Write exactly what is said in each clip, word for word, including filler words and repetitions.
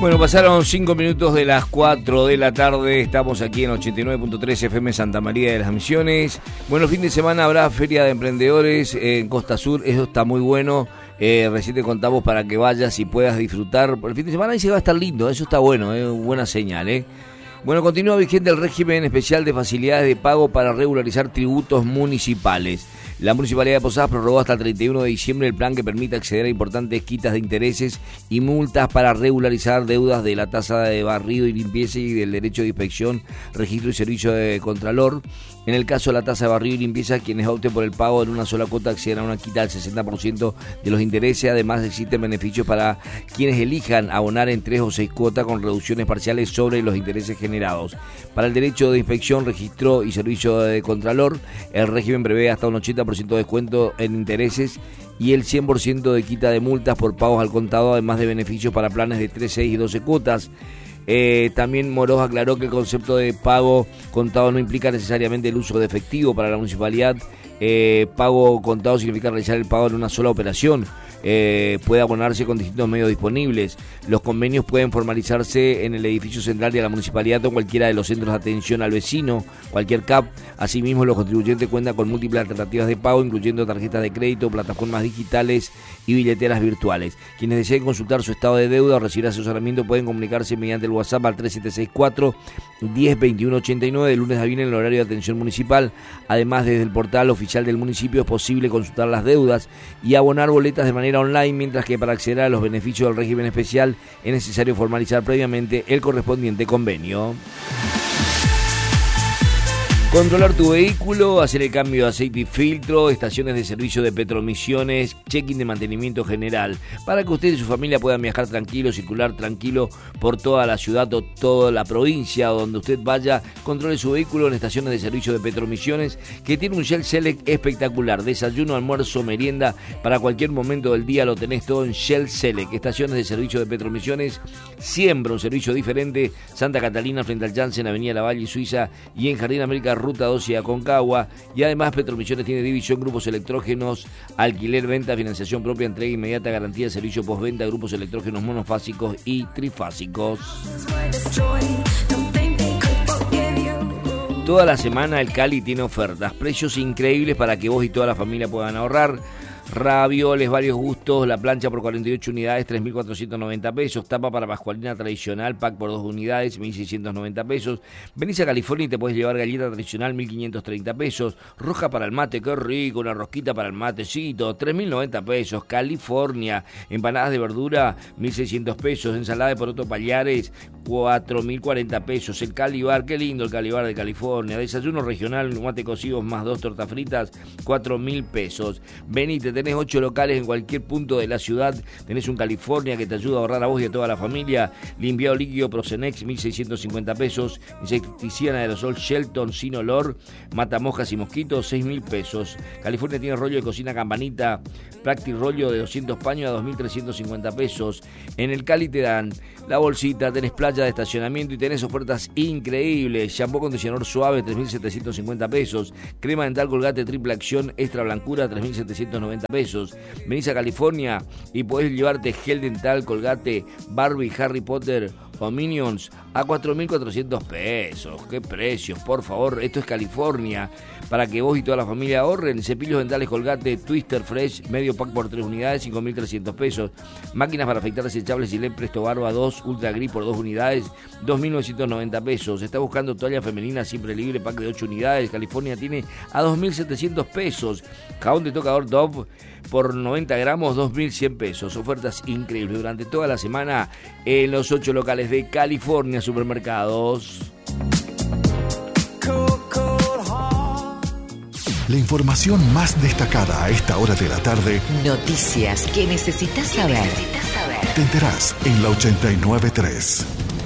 Bueno, pasaron cinco minutos de las cuatro de la tarde, estamos aquí en ochenta y nueve punto tres F M Santa María de las Misiones. Bueno, el fin de semana habrá Feria de Emprendedores en Costa Sur, eso está muy bueno. Eh, recién te contamos para que vayas y puedas disfrutar. El fin de semana ahí se va a estar lindo, eso está bueno, es eh, buena señal. ¿eh? Bueno, continúa vigente el régimen especial de facilidades de pago para regularizar tributos municipales. La Municipalidad de Posadas prorrogó hasta el treinta y uno de diciembre el plan que permite acceder a importantes quitas de intereses y multas para regularizar deudas de la tasa de barrido y limpieza y del derecho de inspección, registro y servicio de contralor. En el caso de la tasa de barrido y limpieza, quienes opten por el pago en una sola cuota accederán a una quita del sesenta por ciento de los intereses. Además, existen beneficios para quienes elijan abonar en tres o seis cuotas con reducciones parciales sobre los intereses generados. Para el derecho de inspección, registro y servicio de contralor, el régimen prevé hasta un ochenta por ciento de descuento en intereses y el cien por ciento de quita de multas por pagos al contado, además de beneficios para planes de tres, seis y doce cuotas. Eh, también Moroz aclaró que el concepto de pago contado no implica necesariamente el uso de efectivo para la municipalidad. Eh, pago contado significa realizar el pago en una sola operación. Eh, puede abonarse con distintos medios disponibles. Los convenios pueden formalizarse en el edificio central de la municipalidad o cualquiera de los centros de atención al vecino, cualquier C A P. Asimismo, los contribuyentes cuentan con múltiples alternativas de pago, incluyendo tarjetas de crédito, plataformas digitales y billeteras virtuales. Quienes deseen consultar su estado de deuda o recibir asesoramiento pueden comunicarse mediante el WhatsApp al tres siete seis cuatro, diez, veintiuno ochenta y nueve de lunes a viernes en el horario de atención municipal. Además, desde el portal oficial del municipio es posible consultar las deudas y abonar boletas de manera online, mientras que para acceder a los beneficios del régimen especial es necesario formalizar previamente el correspondiente convenio. Controlar tu vehículo, hacer el cambio de aceite y filtro, estaciones de servicio de Petromisiones, check-in de mantenimiento general, para que usted y su familia puedan viajar tranquilo, circular tranquilo por toda la ciudad o toda la provincia o donde usted vaya. Controle su vehículo en estaciones de servicio de Petromisiones, que tiene un Shell Select espectacular. Desayuno, almuerzo, merienda, para cualquier momento del día lo tenés todo en Shell Select. Estaciones de servicio de Petromisiones, siempre un servicio diferente. Santa Catalina frente al Janssen, Avenida Lavalle y Suiza, y en Jardín América Ruta dos y Aconcagua. Y además Petromisiones tiene división, grupos electrógenos, alquiler, venta, financiación propia, entrega inmediata, garantía de servicio postventa, grupos electrógenos monofásicos y trifásicos. Toda la semana el Cali tiene ofertas, precios increíbles para que vos y toda la familia puedan ahorrar. Ravioles, varios gustos, la plancha por cuarenta y ocho unidades, tres mil cuatrocientos noventa pesos. Tapa para pascualina tradicional, pack por dos unidades, mil seiscientos noventa pesos. Venís a California y te puedes llevar galleta tradicional, mil quinientos treinta pesos. Roja para el mate, qué rico, una rosquita para el matecito, tres mil noventa pesos. California, empanadas de verdura, mil seiscientos pesos. Ensalada de poroto pallares, cuatro mil cuarenta pesos. El Calibar, qué lindo el Calibar de California. Desayuno regional, mate cocidos más dos tortas fritas, cuatro mil pesos. Venite, tenés ocho locales en cualquier punto de la ciudad. Tenés un California que te ayuda a ahorrar a vos y a toda la familia. Limpiado líquido Procenex, mil seiscientos cincuenta pesos. Insecticida aerosol Shelton sin olor, mata moscas y mosquitos, seis mil pesos. California tiene rollo de cocina Campanita, Practic rollo de doscientos paños a dos mil trescientos cincuenta pesos. En el Cali te dan la bolsita, tenés playa de estacionamiento y tenés ofertas increíbles. Shampoo acondicionador suave, tres mil setecientos cincuenta pesos. Crema dental Colgate triple acción extra blancura, tres mil setecientos noventa pesos. Venís a California y podés llevarte gel dental Colgate Barbie, Harry Potter o Minions a cuatro mil cuatrocientos pesos. ¡Qué precios! Por favor, esto es California. Para que vos y toda la familia ahorren. Cepillos dentales Colgate Twister Fresh, medio pack por tres unidades, cinco mil trescientos pesos. Máquinas para afeitar desechables Gillette Presto Barba dos Ultra Grip por dos unidades, dos mil novecientos noventa pesos. Está buscando toalla femenina siempre libre, pack de ocho unidades. California tiene a dos mil setecientos pesos. Jabón de tocador Dove por noventa gramos, dos mil cien pesos. Ofertas increíbles durante toda la semana en los ocho locales de California Supermercados. La información más destacada a esta hora de la tarde. Noticias que necesitas saber. Necesitas saber. Te enterás en la ochenta y nueve punto tres.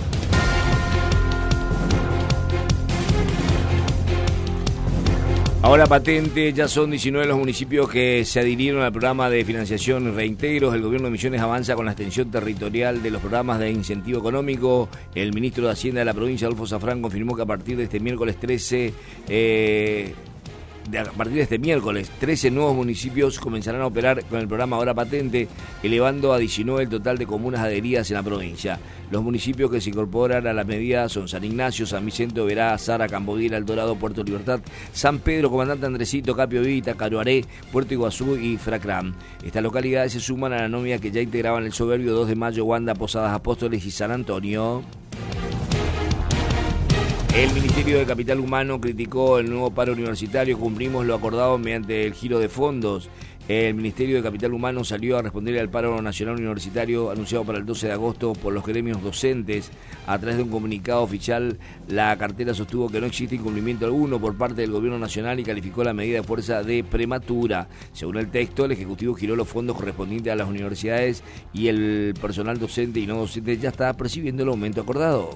Ahora patente, ya son diecinueve los municipios que se adhirieron al programa de financiación y reintegros. El gobierno de Misiones avanza con la extensión territorial de los programas de incentivo económico. El ministro de Hacienda de la provincia, Adolfo Zafrán, confirmó que a partir de este miércoles trece... Eh, de, a partir de este miércoles, trece nuevos municipios comenzarán a operar con el programa Hora Patente, elevando a diecinueve el total de comunas adheridas en la provincia. Los municipios que se incorporan a la medida son San Ignacio, San Vicente, Oberá, Zara, Camboguera, El Dorado, Puerto Libertad, San Pedro, Comandante Andresito, Capio Vita, Caruaré, Puerto Iguazú y Fracram. Estas localidades se suman a la nómina que ya integraban el soberbio dos de mayo, Wanda, Posadas Apóstoles y San Antonio. El Ministerio de Capital Humano criticó el nuevo paro universitario. Cumplimos lo acordado mediante el giro de fondos. El Ministerio de Capital Humano salió a responder al paro nacional universitario anunciado para el doce de agosto por los gremios docentes. A través de un comunicado oficial, la cartera sostuvo que no existe incumplimiento alguno por parte del Gobierno Nacional y calificó la medida de fuerza de prematura. Según el texto, el Ejecutivo giró los fondos correspondientes a las universidades y el personal docente y no docente ya está percibiendo el aumento acordado.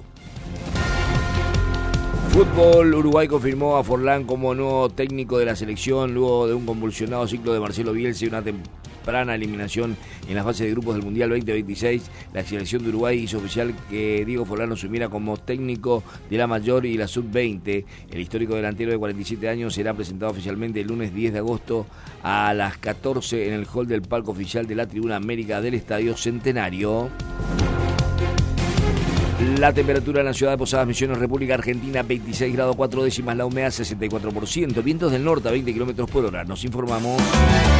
Fútbol, Uruguay confirmó a Forlán como nuevo técnico de la selección luego de un convulsionado ciclo de Marcelo Bielsa y una temprana eliminación en la fase de grupos del Mundial veinte veintiséis. La selección de Uruguay hizo oficial que Diego Forlán asumiera como técnico de la mayor y la sub veinte. El histórico delantero de cuarenta y siete años será presentado oficialmente el lunes diez de agosto a las catorce en el hall del palco oficial de la Tribuna América del Estadio Centenario. La temperatura en la ciudad de Posadas Misiones, República Argentina, veintiséis grados cuatro décimas, la humedad sesenta y cuatro por ciento, vientos del norte a veinte kilómetros por hora. Nos informamos.